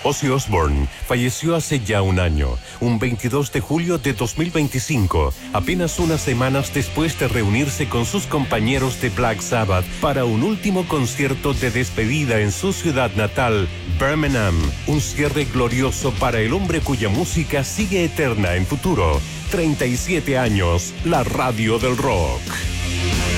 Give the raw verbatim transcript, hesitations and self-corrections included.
Ozzy Osbourne falleció hace ya un año, un veintidós de julio de dos mil veinticinco, apenas unas semanas después de reunirse con sus compañeros de Black Sabbath para un último concierto de despedida en su ciudad natal, Birmingham. Un cierre glorioso para el hombre cuya música sigue eterna en futuro. treinta y siete años, la radio del rock.